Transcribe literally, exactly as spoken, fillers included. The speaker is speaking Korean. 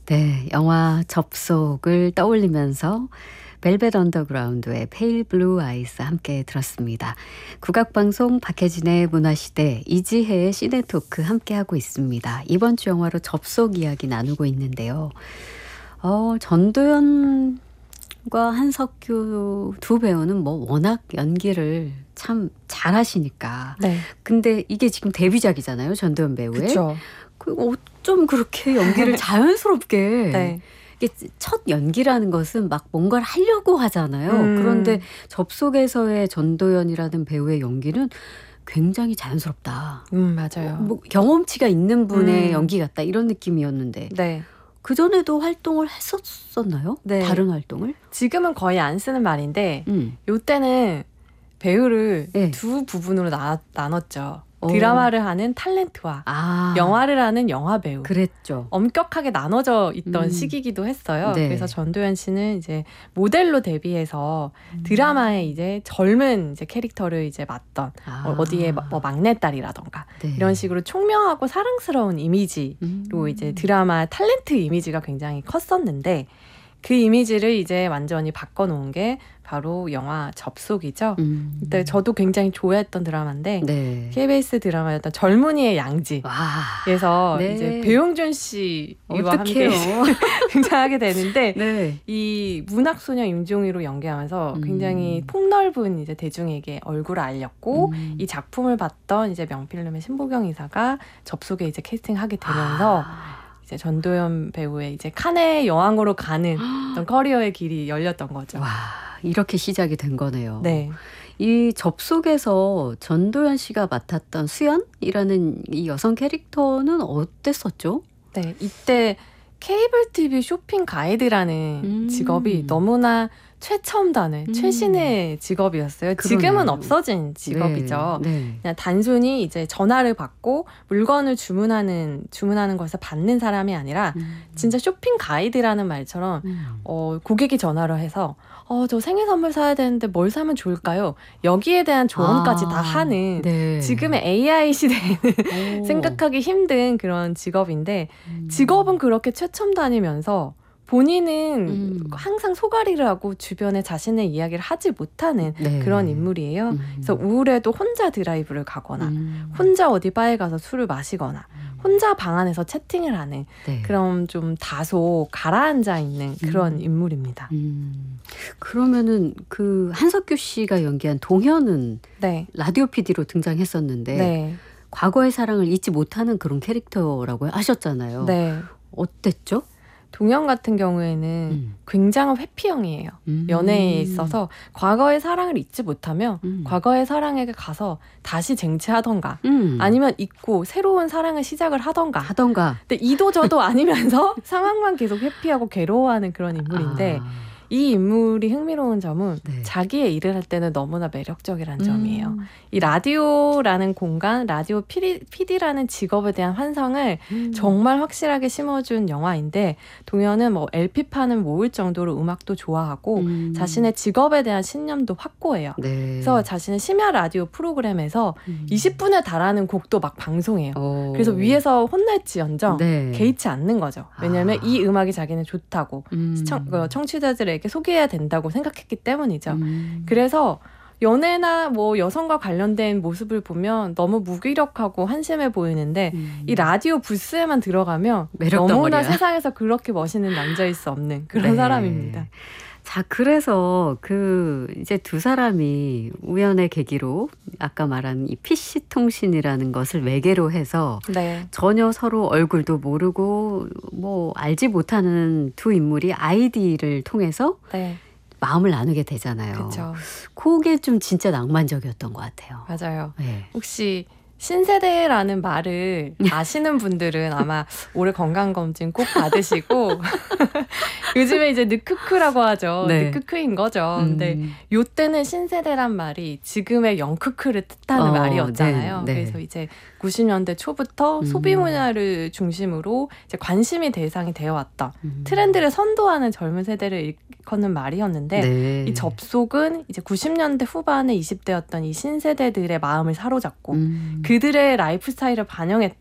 네, 영화 접속을 떠올리면서 벨벳 언더그라운드의 페일 블루 아이스 함께 들었습니다. 국악방송 박혜진의 문화시대, 이지혜의 시네토크 함께하고 있습니다. 이번 주 영화로 접속 이야기 나누고 있는데요. 어, 전도연과 한석규 두 배우는 뭐 워낙 연기를 참 잘하시니까. 네. 근데 이게 지금 데뷔작이잖아요, 전도연 배우의. 그렇죠. 그 어쩜 그렇게 연기를 자연스럽게. 네. 이게 첫 연기라는 것은 막 뭔가를 하려고 하잖아요. 음. 그런데 접속에서의 전도연이라는 배우의 연기는 굉장히 자연스럽다. 음, 맞아요. 뭐 경험치가 있는 분의 음. 연기 같다 이런 느낌이었는데 네. 그전에도 활동을 했었었나요? 네. 다른 활동을? 지금은 거의 안 쓰는 말인데 음. 요때는 배우를 네. 두 부분으로 나, 나눴죠. 오. 드라마를 하는 탤런트와 아, 영화를 하는 영화 배우. 그랬죠. 엄격하게 나눠져 있던 음. 시기이기도 했어요. 네. 그래서 전도연 씨는 이제 모델로 데뷔해서 음. 드라마에 이제 젊은 이제 캐릭터를 이제 맡던 아. 어, 어디에 뭐 막내딸이라던가 네. 이런 식으로 총명하고 사랑스러운 이미지로 음. 이제 드라마 탤런트 이미지가 굉장히 컸었는데 그 이미지를 이제 완전히 바꿔놓은 게 바로 영화 접속이죠. 음. 그때 저도 굉장히 좋아했던 드라마인데 네. 케이비에스 드라마였던 젊은이의 양지. 와. 그래서 네. 이제 배용준 씨와 어떡해요. 함께 등장하게 되는데 네. 이 문학소녀 임종희로 연기하면서 음. 굉장히 폭넓은 이제 대중에게 얼굴을 알렸고 음. 이 작품을 봤던 이제 명필름의 신보경 이사가 접속에 이제 캐스팅하게 되면서 아. 이제 전도연 배우의 이제 칸의 여왕으로 가는 어떤 커리어의 길이 열렸던 거죠. 와, 이렇게 시작이 된 거네요. 네. 이 접속에서 전도연 씨가 맡았던 수연이라는 이 여성 캐릭터는 어땠었죠? 네, 이때 케이블 티비 쇼핑 가이드라는 음. 직업이 너무나 최첨단의 음. 최신의 직업이었어요. 그러네요. 지금은 없어진 직업이죠. 네. 네. 그냥 단순히 이제 전화를 받고 물건을 주문하는 주문하는 것을 받는 사람이 아니라 음. 진짜 쇼핑 가이드라는 말처럼 음. 어, 고객이 전화를 해서 어, 저 생일 선물 사야 되는데 뭘 사면 좋을까요? 여기에 대한 조언까지 아, 다 하는 네. 지금의 에이아이 시대에는 오. 생각하기 힘든 그런 직업인데 음. 직업은 그렇게 최첨단이면서 본인은 음. 항상 소가리를 하고 주변에 자신의 이야기를 하지 못하는 네. 그런 인물이에요. 음. 그래서 우울해도 혼자 드라이브를 가거나 음. 혼자 어디 바에 가서 술을 마시거나 혼자 방 안에서 채팅을 하는 네. 그런 좀 다소 가라앉아 있는 그런 음. 인물입니다. 음. 그러면은 그 한석규 씨가 연기한 동현은 네. 라디오 피디로 등장했었는데 네. 과거의 사랑을 잊지 못하는 그런 캐릭터라고 하셨잖아요. 네. 어땠죠? 동현 같은 경우에는 음. 굉장한 회피형이에요. 음. 연애에 있어서 과거의 사랑을 잊지 못하면 음. 과거의 사랑에게 가서 다시 쟁취하던가 음. 아니면 잊고 새로운 사랑을 시작을 하던가. 하던가. 근데 이도 저도 아니면서 상황만 계속 회피하고 괴로워하는 그런 인물인데 아. 이 인물이 흥미로운 점은 네. 자기의 일을 할 때는 너무나 매력적이라는 점이에요. 음. 이 라디오라는 공간, 라디오 피디, 피디라는 직업에 대한 환상을 음. 정말 확실하게 심어준 영화인데 동현은 뭐 엘피판을 모을 정도로 음악도 좋아하고 음. 자신의 직업에 대한 신념도 확고해요. 네. 그래서 자신의 심야 라디오 프로그램에서 음. 이십 분에 달하는 곡도 막 방송해요. 오. 그래서 위에서 혼날지언정 네. 개의치 않는 거죠. 왜냐하면 아. 이 음악이 자기는 좋다고 음. 시청, 그 청취자들에게 소개해야 된다고 생각했기 때문이죠. 음. 그래서 연애나 뭐 여성과 관련된 모습을 보면 너무 무기력하고 한심해 보이는데 음. 이 라디오 부스에만 들어가면 매력 너무나 덩어리야. 세상에서 그렇게 멋있는 남자일 수 없는 그런 네. 사람입니다. 자, 그래서 그 이제 두 사람이 우연의 계기로 아까 말한 이 피씨 통신이라는 것을 매개로 해서 네. 전혀 서로 얼굴도 모르고 뭐 알지 못하는 두 인물이 아이디를 통해서 네. 마음을 나누게 되잖아요. 그렇죠. 그게 좀 진짜 낭만적이었던 것 같아요. 맞아요. 네. 혹시 신세대라는 말을 아시는 분들은 아마 올해 건강검진 꼭 받으시고 요즘에 이제 느크크라고 하죠. 네. 느크크인 거죠. 음. 근데 요때는 신세대란 말이 지금의 영크크를 뜻하는 어, 말이었잖아요. 네, 네. 그래서 이제 구십 년대 초부터 음. 소비 문화를 중심으로 이제 관심이 대상이 되어왔던 음. 트렌드를 선도하는 젊은 세대를 일컫는 말이었는데 네. 이 접속은 이제 구십 년대 후반에 이십 대였던 이 신세대들의 마음을 사로잡고 음. 그들의 라이프 스타일을 반영했던